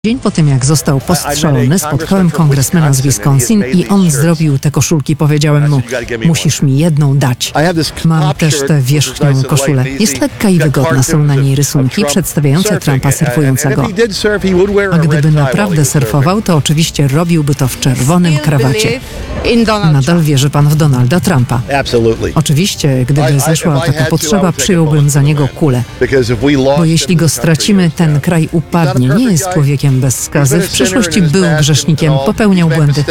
Dzień po tym, jak został postrzelony, spotkałem kongresmena z Wisconsin i on zrobił te koszulki. Powiedziałem mu, musisz mi jedną dać. Mam też tę wierzchnią koszulę. Jest lekka i wygodna. Są na niej rysunki przedstawiające Trumpa surfującego. A gdyby naprawdę surfował, to oczywiście robiłby to w czerwonym krawacie. Nadal wierzy pan w Donalda Trumpa? Oczywiście, gdyby zeszła taka potrzeba, przyjąłbym za niego kulę. Bo jeśli go stracimy, ten kraj upadnie. Nie jest człowiekiem bez skazy. W przeszłości był grzesznikiem, popełniał błędy.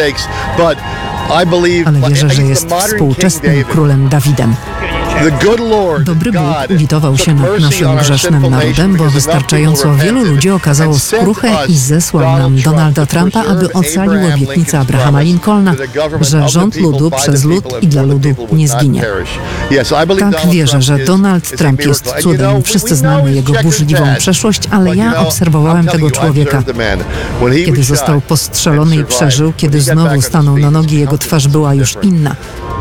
Ale wierzę, że jest współczesnym królem Dawidem. Dobry Bóg ulitował się nad naszym grzesznym narodem, bo wystarczająco wielu ludzi okazało skruchę i zesłał nam Donalda Trumpa, aby ocalił obietnicę Abrahama Lincolna, że rząd ludu przez lud i dla ludu nie zginie. Tak, wierzę, że Donald Trump jest cudem. Wszyscy znamy jego burzliwą przeszłość, ale ja obserwowałem tego człowieka. Kiedy został postrzelony i przeżył, kiedy znowu stanął na nogi, jego twarz była już inna.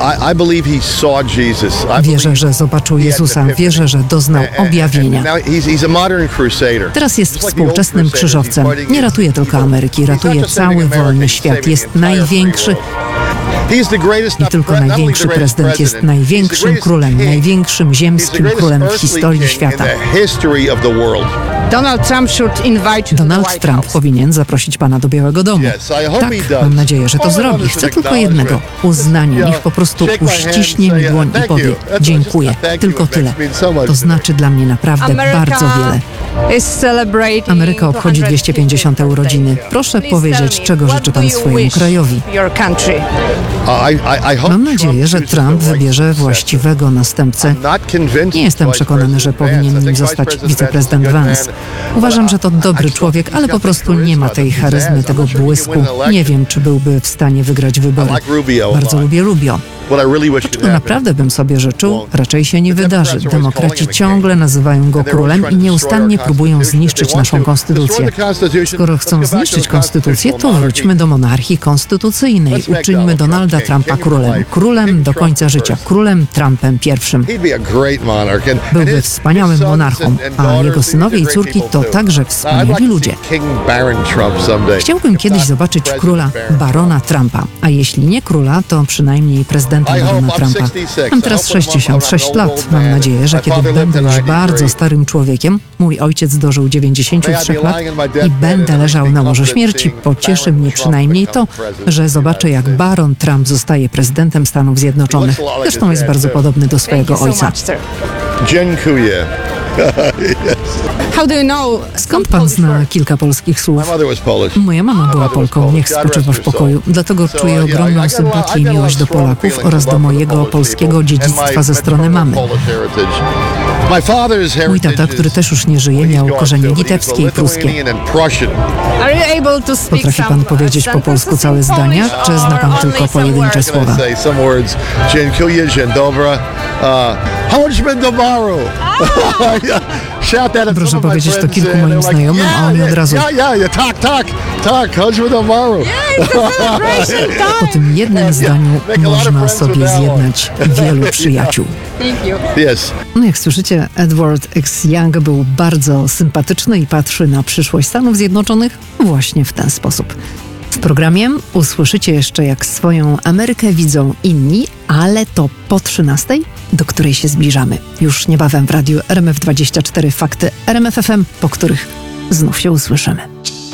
Wierzę, że zobaczył Jezusa. Wierzę, że doznał objawienia. Teraz jest współczesnym krzyżowcem. Nie ratuje tylko Ameryki, ratuje cały wolny świat. Jest największy. I tylko największy prezydent jest największym królem, największym ziemskim królem w historii świata. Donald Trump powinien zaprosić pana do Białego Domu. Tak, mam nadzieję, że to zrobi. Chcę tylko jednego. Uznanie. Niech po prostu uściśnie mi dłoń i powie dziękuję. Tylko tyle. To znaczy dla mnie naprawdę bardzo wiele. Ameryka obchodzi 250. urodziny. Proszę powiedzieć, czego życzy pan swojemu krajowi. Mam nadzieję, że Trump wybierze właściwego następcę. Nie jestem przekonany, że powinien nim zostać wiceprezydent Vance. Uważam, że to dobry człowiek, ale po prostu nie ma tej charyzmy, tego błysku. Nie wiem, czy byłby w stanie wygrać wybory. Bardzo lubię Rubio. To, czego naprawdę bym sobie życzył, raczej się nie wydarzy. Demokraci ciągle nazywają go królem i nieustannie próbują zniszczyć naszą konstytucję. Skoro chcą zniszczyć konstytucję, to wróćmy do monarchii konstytucyjnej. Uczyńmy Donalda Trumpa królem. Królem do końca życia. Królem Trumpem pierwszym. Byłby wspaniałym monarchą, a jego synowie i córki to także wspaniali ludzie. Chciałbym kiedyś zobaczyć króla barona Trumpa, a jeśli nie króla, to przynajmniej prezydenta barona Trumpa. Mam teraz 66 lat. Mam nadzieję, że kiedy będę już bardzo starym człowiekiem, mój ojciec dożył 93 lat i będę leżał na łożu śmierci, pocieszy mnie przynajmniej to, że zobaczę, jak baron Trump zostaje prezydentem Stanów Zjednoczonych. Zresztą jest bardzo podobny do swojego ojca. Dziękuję. Skąd pan zna kilka polskich słów? Moja mama była Polką, niech spoczywa w pokoju. Dlatego czuję ogromną sympatię i miłość do Polaków oraz do mojego polskiego dziedzictwa ze strony mamy. Mój tata, który też już nie żyje, miał korzenie litewskie i pruskie. Potrafi pan powiedzieć po polsku całe zdania, czy zna pan tylko pojedyncze słowa? Proszę powiedzieć to kilku moim znajomym, a oni od razu... Po tym jednym zdaniu można sobie zjednać wielu przyjaciół. No jak słyszycie, Edward X. Young był bardzo sympatyczny i patrzy na przyszłość Stanów Zjednoczonych właśnie w ten sposób. W programie usłyszycie jeszcze, jak swoją Amerykę widzą inni, ale to po 13, do której się zbliżamy. Już niebawem w radiu RMF24 Fakty RMF FM, po których znów się usłyszymy.